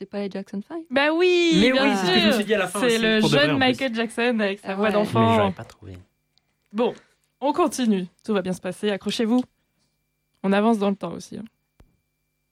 c'est pas les Jackson 5? Bah oui, Mais bien oui, c'est ce que je me suis dit à la fin C'est aussi, le pour de vrai, en jeune plus. Michael Jackson avec sa voix Ouais. Mais d'enfant. j'aurais pas trouvé. Bon, on continue. Tout va bien se passer. Accrochez-vous. On avance dans le temps aussi.